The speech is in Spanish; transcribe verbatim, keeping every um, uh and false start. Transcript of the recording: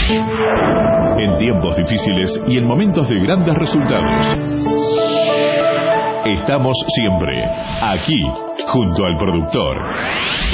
En tiempos difíciles y en momentos de grandes resultados, estamos siempre aquí, junto al productor.